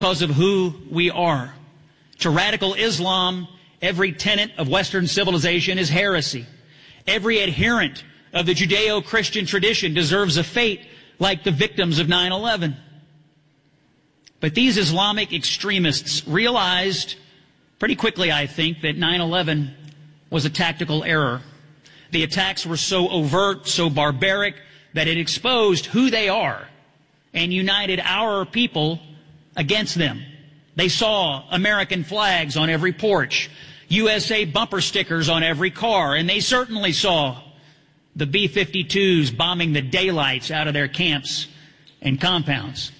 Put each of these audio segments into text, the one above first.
because of who we are. To radical Islam, every tenet of Western civilization is heresy. Every adherent of the Judeo-Christian tradition deserves a fate like the victims of 9/11. But these Islamic extremists realized pretty quickly, I think, that 9/11 was a tactical error. The attacks were so overt, so barbaric, that it exposed who they are and united our people against them. They saw American flags on every porch, USA bumper stickers on every car, and they certainly saw the B-52s bombing the daylights out of their camps and compounds.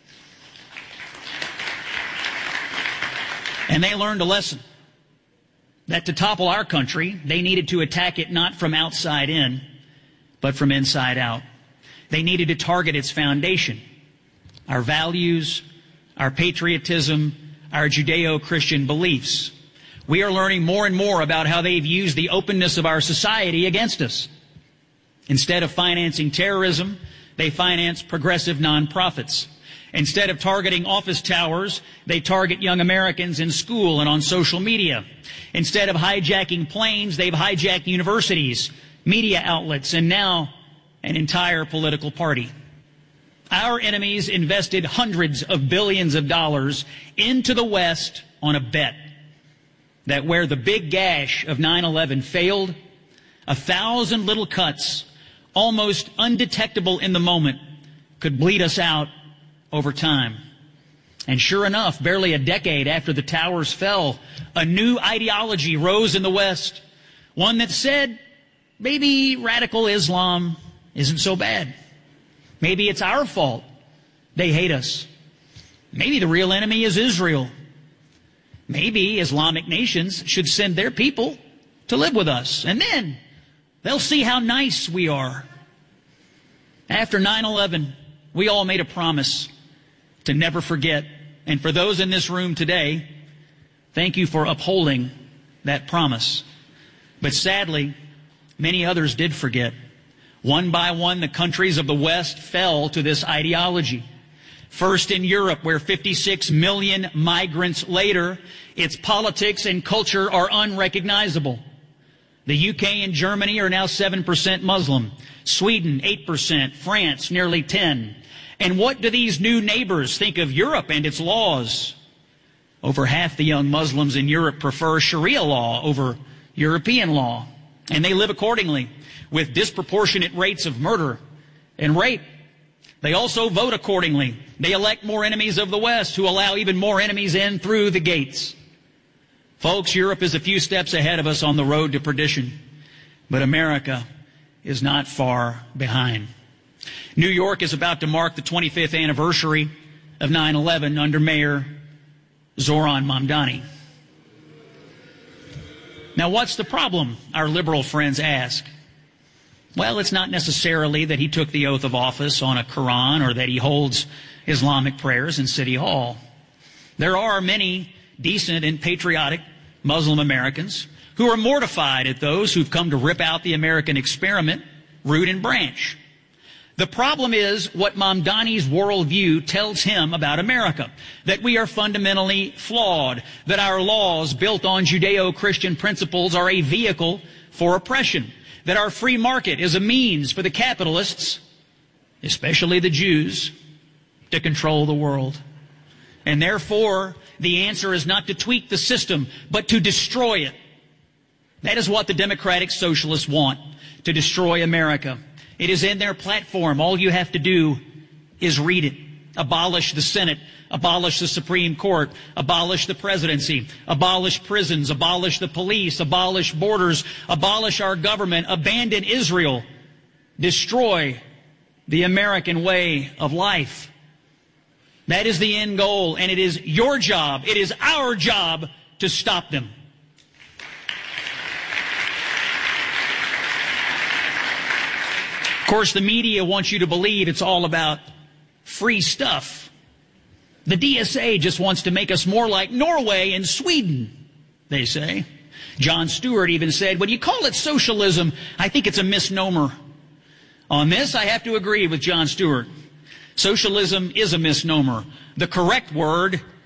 And they learned a lesson, that to topple our country, they needed to attack it not from outside in, but from inside out. They needed to target its foundation, our values, our patriotism, our Judeo-Christian beliefs. We are learning more and more about how they've used the openness of our society against us. Instead of financing terrorism, they finance progressive nonprofits. Instead of targeting office towers, they target young Americans in school and on social media. Instead of hijacking planes, they've hijacked universities, media outlets, and now an entire political party. Our enemies invested hundreds of billions of dollars into the West on a bet that where the big gash of 9/11 failed, 1,000 little cuts, almost undetectable in the moment, could bleed us out over time. And sure enough, barely a decade after the towers fell, a new ideology rose in the West, one that said, maybe radical Islam isn't so bad. Maybe it's our fault they hate us. Maybe the real enemy is Israel. Maybe Islamic nations should send their people to live with us, and then they'll see how nice we are. After 9/11, we all made a promise to never forget. And for those in this room today, thank you for upholding that promise. But sadly, many others did forget. One by one, the countries of the West fell to this ideology. First in Europe, where 56 million migrants later, its politics and culture are unrecognizable. The UK and Germany are now 7% Muslim. Sweden, 8%. France, nearly 10%. And what do these new neighbors think of Europe and its laws? Over half the young Muslims in Europe prefer Sharia law over European law. And they live accordingly, with disproportionate rates of murder and rape. They also vote accordingly. They elect more enemies of the West, who allow even more enemies in through the gates. Folks, Europe is a few steps ahead of us on the road to perdition, but America is not far behind. New York is about to mark the 25th anniversary of 9/11 under Mayor Zoran Mamdani. Now, what's the problem, our liberal friends ask? Well, it's not necessarily that he took the oath of office on a Quran or that he holds Islamic prayers in City Hall. There are many decent and patriotic Muslim Americans who are mortified at those who've come to rip out the American experiment, root and branch. The problem is what Mamdani's worldview tells him about America, that we are fundamentally flawed, that our laws built on Judeo-Christian principles are a vehicle for oppression, that our free market is a means for the capitalists, especially the Jews, to control the world. And therefore, the answer is not to tweak the system, but to destroy it. That is what the Democratic Socialists want, to destroy America. It is in their platform. All you have to do is read it. Abolish the Senate, abolish the Supreme Court, abolish the presidency, abolish prisons, abolish the police, abolish borders, abolish our government, abandon Israel, destroy the American way of life. That is the end goal, and it is your job, it is our job to stop them. Of course, the media wants you to believe it's all about free stuff. The DSA just wants to make us more like Norway and Sweden, they say. Jon Stewart even said, when you call it socialism, I think it's a misnomer. On this, I have to agree with Jon Stewart. Socialism is a misnomer. The correct word